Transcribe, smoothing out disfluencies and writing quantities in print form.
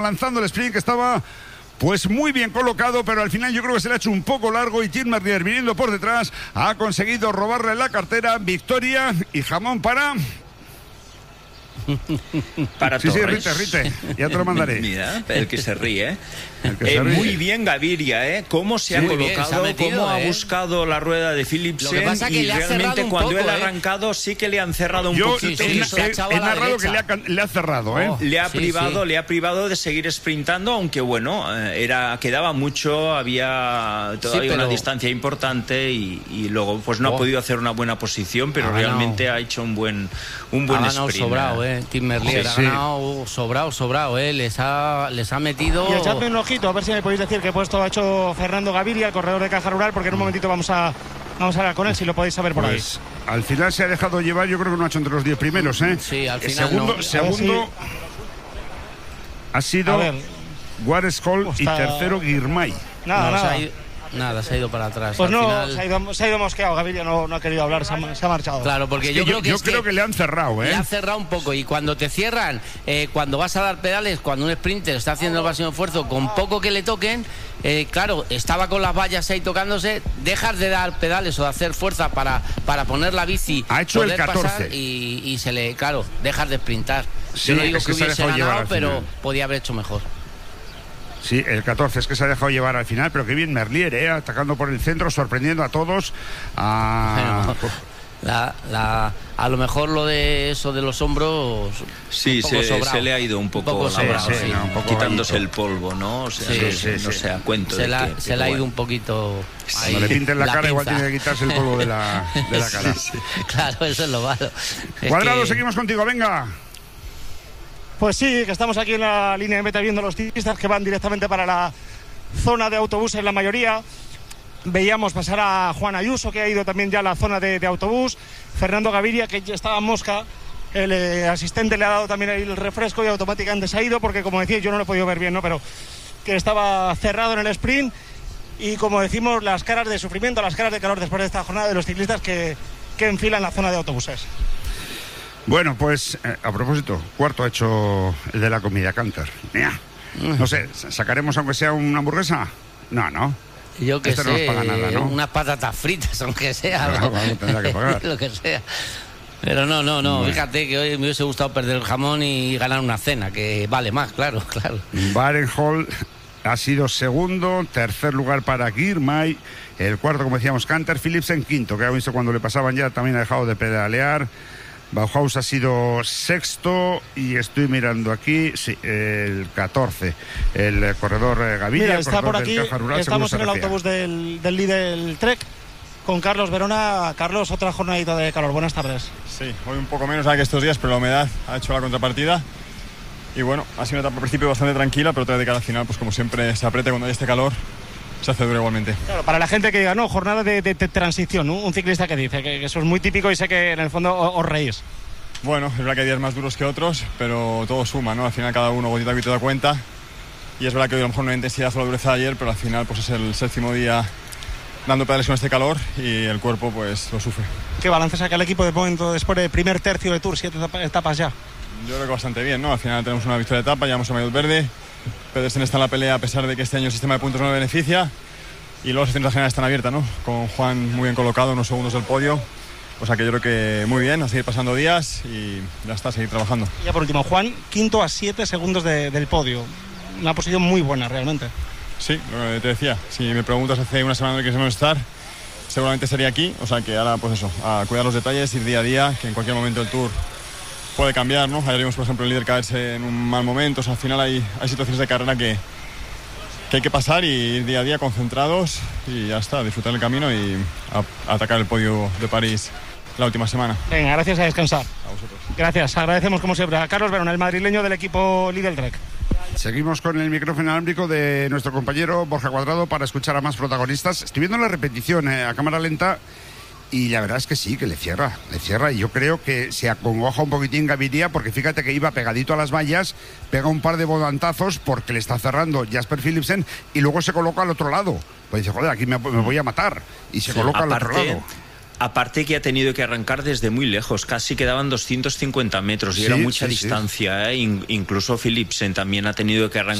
lanzando el sprint que estaba pues muy bien colocado, pero al final yo creo que se le ha hecho un poco largo y Tim Merlier, viniendo por detrás, ha conseguido robarle la cartera. Victoria y jamón para Torres. Sí, Rite, ya te lo mandaré. Mira, el que se ríe. Muy bien Gaviria, cómo se ha colocado, cómo ha buscado la rueda de Philipsen, y realmente cuando él ha arrancado sí que le han cerrado un poquito. He narrado que le ha cerrado, le ha privado de seguir sprintando, aunque bueno, quedaba mucho, había todavía una distancia importante y luego pues no ha podido hacer una buena posición, pero realmente ha hecho un buen sprint. Sobrado, Tim Merlier ha ganado sobrado, les ha metido. Y echadme un ojito, a ver si me podéis decir qué puesto ha hecho Fernando Gaviria, el corredor de Caja Rural, porque en un momentito vamos a hablar con él, si lo podéis saber por ahí. Al final se ha dejado llevar, yo creo que no ha hecho entre los 10 primeros, Sí, al final segundo ha sido Guarescol y tercero Girmay. Nada, se ha ido para atrás. Pues se ha ido mosqueado. Gaviria no ha querido hablar, se ha marchado. Claro, porque yo creo que le han cerrado, Le han cerrado un poco, y cuando te cierran, cuando vas a dar pedales, cuando un sprinter está haciendo el máximo esfuerzo, con poco que le toquen, claro, estaba con las vallas ahí tocándose, dejas de dar pedales o de hacer fuerza para poner la bici, ha hecho el 14 pasar y se le, claro, dejas de sprintar. Sí, yo no digo que hubiese ganado, pero final podía haber hecho mejor. Sí, el 14 es que se ha dejado llevar al final, pero qué bien Merlier, atacando por el centro, sorprendiendo a todos. A lo mejor lo de eso de los hombros. Sí, se le ha ido un poco quitándose el polvo, ¿no? O sea, no sé a cuento. Se le ha ido un poquito. Cuando le pinten la cara, igual tiene que quitarse el polvo de la cara. Sí. Claro, eso es lo malo. Cuadrado, seguimos contigo, venga. Pues sí, que estamos aquí en la línea de meta viendo los ciclistas que van directamente para la zona de autobuses, la mayoría. Veíamos pasar a Juan Ayuso, que ha ido también ya a la zona de autobús. Fernando Gaviria, que ya estaba mosca. El asistente le ha dado también ahí el refresco y automáticamente se ha ido, porque como decía, yo no lo he podido ver bien, ¿no? Pero que estaba cerrado en el sprint. Y como decimos, las caras de sufrimiento, las caras de calor después de esta jornada de los ciclistas que enfilan la zona de autobuses. Bueno, pues a propósito, cuarto ha hecho el de la comida, Canter. No sé, ¿sacaremos aunque sea una hamburguesa? No. Yo que sé, no nos paga nada, ¿no? Unas patatas fritas, aunque sea. Claro, tendrá que pagar. Lo que sea. Pero no, fíjate que hoy me hubiese gustado perder el jamón y ganar una cena, que vale más, claro. Barenhol ha sido segundo, tercer lugar para Girmay, el cuarto, como decíamos, Canter, Philipsen quinto, que ha visto cuando le pasaban ya también ha dejado de pedalear. Bauhaus ha sido sexto y estoy mirando aquí, sí, el 14, el corredor Gaviria. Mira, está por aquí, estamos en el autobús del Lidl Trek con Carlos Verona. Carlos, otra jornadita de calor, buenas tardes. Sí, hoy un poco menos que estos días, pero la humedad ha hecho la contrapartida. Y bueno, ha sido una etapa al principio bastante tranquila, pero otra vez de cara al final, pues como siempre se aprieta cuando hay este calor, se hace duro igualmente. Claro, para la gente que diga, no, jornada de transición, ¿no? Un ciclista que dice que eso es muy típico y sé que en el fondo os reís. Bueno, es verdad que hay días más duros que otros, pero todo suma, ¿no? Al final cada uno gotita a gotita da cuenta. Y es verdad que hoy a lo mejor no hay intensidad o la dureza de ayer, pero al final pues es el séptimo día dando pedales con este calor y el cuerpo pues lo sufre. ¿Qué balance saca el equipo de momento después del primer tercio de Tour, 7 etapas ya? Yo creo que bastante bien, ¿no? Al final tenemos una victoria de etapa, llevamos a Maillot Verde. Pedersen está en la pelea a pesar de que este año el sistema de puntos no le beneficia. Y luego las secciones generales están abiertas, ¿no? Con Juan muy bien colocado, unos segundos del podio. O sea que yo creo que muy bien, a seguir pasando días y ya está, a seguir trabajando. Y ya por último, Juan, quinto a 7 segundos del podio. Una posición muy buena, realmente. Sí, lo que te decía. Si me preguntas hace una semana de que queremos estar, seguramente sería aquí. O sea que ahora, pues eso, a cuidar los detalles, ir día a día, que en cualquier momento el Tour puede cambiar, ¿no? Ayer vimos, por ejemplo, el líder caerse en un mal momento. O sea, al final hay situaciones de carrera que hay que pasar y ir día a día concentrados y ya está, disfrutar el camino y atacar el podio de París la última semana. Venga, gracias, a descansar. A vosotros. Gracias, agradecemos como siempre a Carlos Verona, el madrileño del equipo Lidl Trek. Seguimos con el micrófono inalámbrico de nuestro compañero Borja Cuadrado para escuchar a más protagonistas. Estoy viendo la repetición a cámara lenta y la verdad es que sí, que le cierra y yo creo que se acongoja un poquitín Gaviria, porque fíjate que iba pegadito a las vallas, pega un par de volantazos porque le está cerrando Jasper Philipsen y luego se coloca al otro lado, pues dice, joder, aquí me voy a matar y se coloca al otro lado. Aparte que ha tenido que arrancar desde muy lejos, casi quedaban 250 metros y era mucha distancia. Incluso Philipsen también ha tenido que arrancar